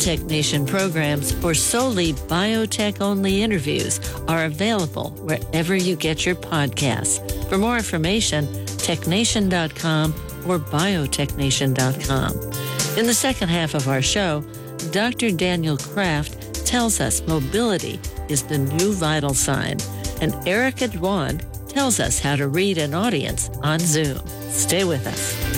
Biotech Nation programs or solely biotech-only interviews are available wherever you get your podcasts. For more information, technation.com or biotechnation.com. In the second half of our show, Dr. Daniel Kraft tells us mobility is the new vital sign, and Erica Dwan tells us how to read an audience on Zoom. Stay with us.